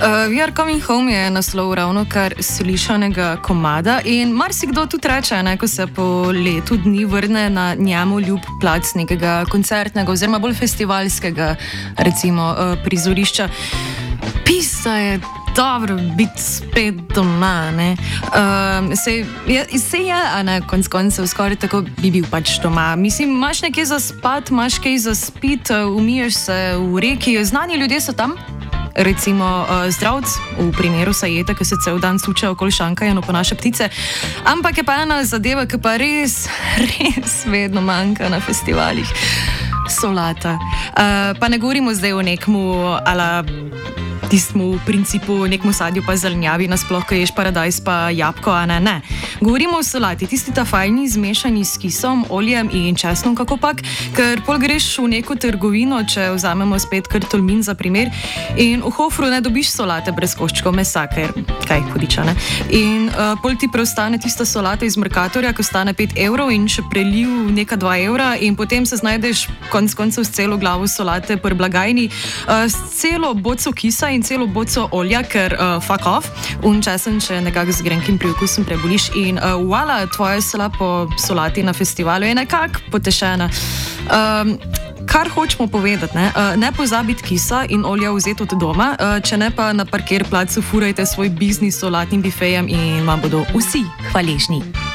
We Are Coming Home je naslov ravno kar slišanega komada in marsikdo tudi reče, ko se po letu dni vrne na njemu ljub plac nekega koncertnega oziroma bolj festivalskega, recimo, prizorišča. Pisa je dobro biti spet doma, ne? Se je, a ne, konc koncev, skoraj tako bi bil pač doma. Mislim, imaš nekaj za spat, imaš kaj za spit, umiješ se v reki, znani ljudje so tam. Recimo zdravc, v primeru Sajeta, ki se cel dan suče okoli šanka in oponaša ptice. Ampak je pa ena zadeva, ki pa res vedno manjka na festivalih. Solata. Pa ne govorimo zdaj o nekmu ala tistmu principu, nekmu sadju pa zelenjavi, nasploh, ko ješ paradajz pa jabko, a ne. Govorimo o solati, tisti ta fajni zmešani s kisom, oljem in česnom, kakopak, ker pol greš v neko trgovino, če vzamemo spet kar Tolmin za primer, in v Hofru ne dobiš solate brez koščkov mesa, ker kaj hudiča, ne. In pol ti preostane tista solata iz Mercatorja, ko stane 5 evrov in še preliv neka 2 evra in potem se znajdeš konc koncev s celo glavo solate pri blagajni, s celo boco kisa in celo boco olja, ker fuck off, česen, če nekako z grenkim priokusom preboliš in voila, tvoja sela po solati na festivalu je nekako potešena. Kar hočemo povedati, ne pozabiti kisa in olja vzeti od doma, če ne pa na parkir placu furajte svoj biznis s solatnim bifejem in vam bodo vsi hvaležni.